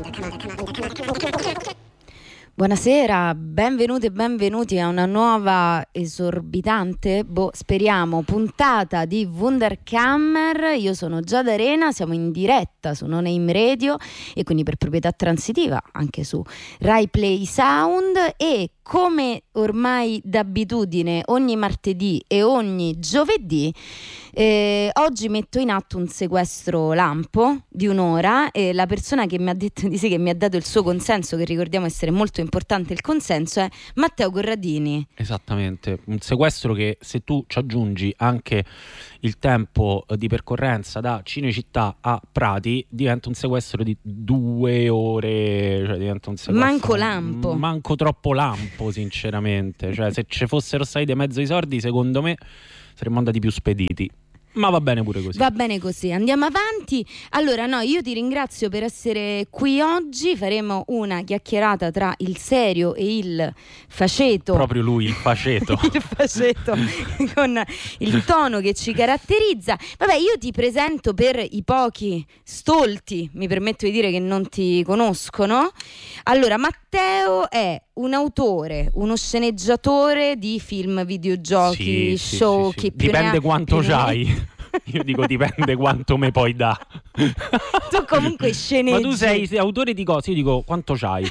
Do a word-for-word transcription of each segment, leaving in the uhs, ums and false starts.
Buonasera, benvenuti e benvenuti a una nuova esorbitante, boh, speriamo, puntata di Wunderkammer. Io sono Giada Arena, siamo in diretta su No Name Radio e quindi per proprietà transitiva anche su Rai Play Sound, e come ormai d'abitudine ogni martedì e ogni giovedì eh, oggi metto in atto un sequestro lampo di un'ora, e la persona che mi ha detto di sì, che mi ha dato il suo consenso, che ricordiamo essere molto importante il consenso, è Matteo Corradini. Esattamente, un sequestro che, se tu ci aggiungi anche il tempo di percorrenza da Cinecittà a Prati, diventa un sequestro di due ore, cioè diventa un sequestro manco lampo manco troppo lampo sinceramente, cioè se ci fossero stati di mezzo i soldi, secondo me saremmo andati più spediti. Ma va bene pure così. Va bene così, andiamo avanti. Allora, no, io ti ringrazio per essere qui oggi. Faremo una chiacchierata tra il serio e il faceto. Proprio lui, il faceto. Il faceto, con il tono che ci caratterizza. Vabbè, io ti presento per i pochi stolti, mi permetto di dire, che non ti conoscono. Allora, Matteo è un autore, uno sceneggiatore di film, videogiochi, sì, show, sì, sì, che sì. più Dipende ne ha, quanto più ne ha. c'hai. Io dico dipende quanto me poi dà. Tu comunque sceneggi. Ma tu sei, sei autore di cose, io dico quanto c'hai.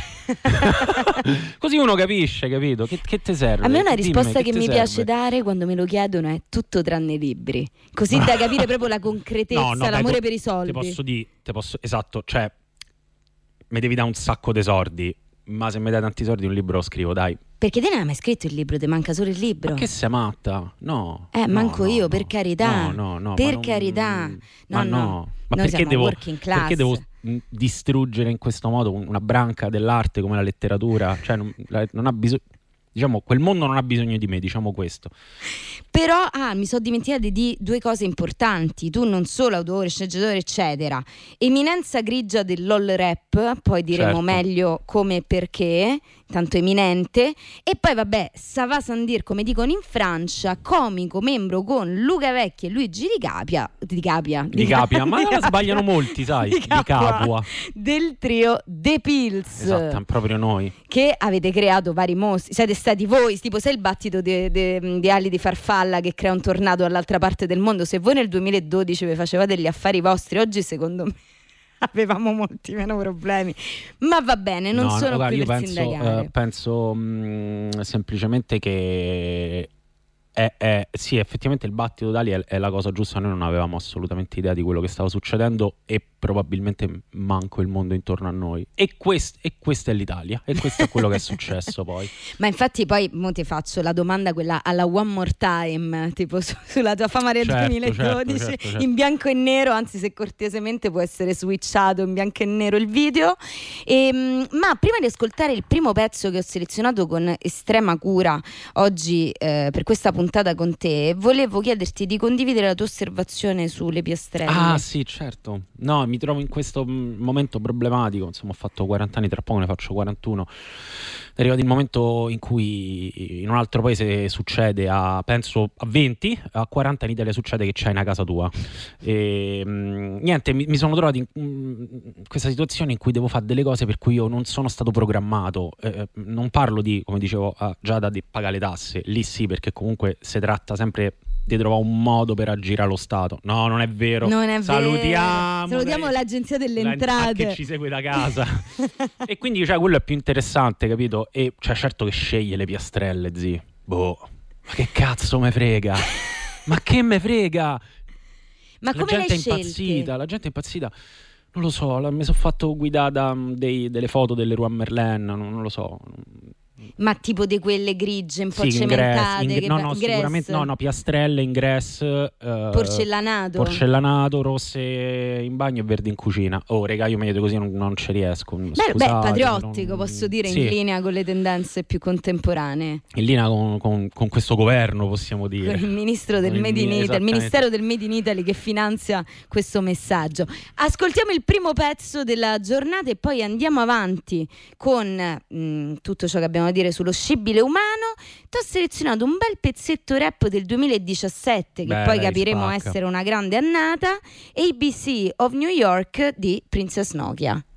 Così uno capisce, capito? Che, che te serve? A me una Dimmi, risposta che, che mi serve? piace dare quando me lo chiedono è tutto tranne libri, così da capire proprio la concretezza, no, no, l'amore beh, per i soldi. Te posso dire, te posso, esatto, cioè mi devi dare un sacco di soldi, ma se mi dai tanti soldi un libro lo scrivo, dai. Perché te ne hai mai scritto il libro? Ti manca solo il libro? Ma che sei matta? No. Eh, no, manco no, io, no. per carità. No, no, no. Per ma non- carità. No, ma no. no. Ma Noi perché siamo devo, working class. perché devo mh, distruggere in questo modo un- una branca dell'arte come la letteratura? Cioè non, la- non ha bisogno, diciamo, quel mondo non ha bisogno di me, diciamo questo. Però ah, mi sono dimenticata di due cose importanti. Tu non solo autore, sceneggiatore, eccetera. Eminenza grigia dell'O L rap, poi diremo Certo. meglio come e perché, tanto eminente. E poi vabbè, ça va sans dire, come dicono in Francia, comico, membro con Luca Vecchi e Luigi Di Capia, Di Capia, Di Capia, ma Di la Capua. sbagliano molti, sai, Di di Capua. Capua. Del trio The Pills. Esatto, proprio noi. Che avete creato vari mostri, siete stati voi, tipo sei il battito di, di, di ali di farfalla che crea un tornado dall'altra parte del mondo. Se voi nel duemiladodici vi facevate gli affari vostri, oggi secondo me avevamo molti meno problemi, ma va bene, non No, sono guarda, qui io per penso, sindacare. eh, penso mh, semplicemente che è, è- sì, effettivamente il battito d'ali è, è la cosa giusta. Noi non avevamo assolutamente idea di quello che stava succedendo e probabilmente manco il mondo intorno a noi, e, quest- e questa è l'Italia, e questo è quello che è successo poi. Ma infatti poi mo ti faccio la domanda quella alla one more time, tipo su- sulla tua fama del Certo, duemiladodici, certo, certo, certo. in bianco e nero, anzi se cortesemente può essere switchato in bianco e nero il video. Ehm, ma prima di ascoltare il primo pezzo che ho selezionato con estrema cura oggi eh, per questa puntata con te, volevo chiederti di condividere la tua osservazione sulle piastrelle. Ah sì, certo. No, mi trovo in questo mm, momento problematico. Insomma, ho fatto quaranta anni, tra poco ne faccio quarantuno. È arrivato il momento in cui in un altro paese succede a, penso, a venti, a quaranta in Italia succede che c'hai una casa tua. E, mm, niente, mi, mi sono trovato in mm, questa situazione in cui devo fare delle cose per cui io non sono stato programmato. Eh, non parlo di, come dicevo a Giada, di pagare le tasse. Lì sì, perché comunque si tratta sempre di trovare un modo per aggirare lo Stato. No, non è vero. Non è Salutiamo, vero. Salutiamo dai, l'Agenzia delle la- Entrate che ci segue da casa. E quindi, cioè, quello è più interessante, capito? E cioè, certo che sceglie le piastrelle, zi. Boh, ma che cazzo me frega? Ma che me frega? Ma La come le gente è hai scelte? impazzita, la gente è impazzita. Non lo so, la- mi sono fatto guidare da mm, dei- delle foto delle Roi Merlin, non, non lo so. Ma tipo di quelle grigie un po' Sì, cementate, ingres- che no, va- no, ingress, sicuramente no, no, piastrelle, ingress, eh, porcellanato. porcellanato, rosse in bagno e verdi in cucina. Oh, regà, io meglio di così non, non ci riesco. Beh, Scusate, beh, patriottico, non- posso dire, sì, in linea con le tendenze più contemporanee. in linea con, con- con questo governo, possiamo dire. Con il ministro del Con il Made in mi- Italy, il esattamente. Ministero del Made in Italy che finanzia questo messaggio. Ascoltiamo il primo pezzo della giornata e poi andiamo avanti con mh, tutto ciò che abbiamo da dire sullo scibile umano. Ti ho selezionato un bel pezzetto rap del duemiladiciassette che Beh, poi lei capiremo spacca. essere una grande annata, A B C of New York di Princess Nokia.